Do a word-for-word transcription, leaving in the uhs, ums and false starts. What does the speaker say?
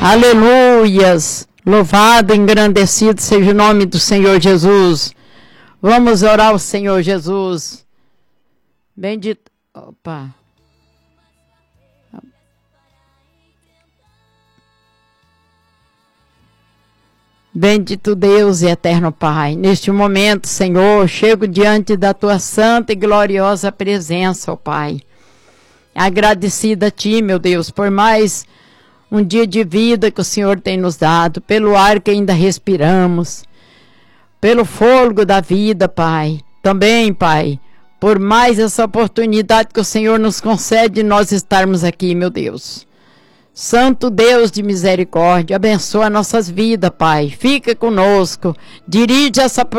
Aleluias. Louvado, engrandecido seja o nome do Senhor Jesus. Vamos orar ao Senhor Jesus. Bendito. Opa. Bendito Deus e eterno Pai, neste momento, Senhor, chego diante da Tua santa e gloriosa presença, ó Pai. Agradecida a Ti, meu Deus, por mais um dia de vida que o Senhor tem nos dado, pelo ar que ainda respiramos, pelo fôlego da vida, Pai. Também, Pai, por mais essa oportunidade que o Senhor nos concede de nós estarmos aqui, meu Deus. Santo Deus de misericórdia, abençoa nossas vidas, Pai. Fica conosco, dirige essa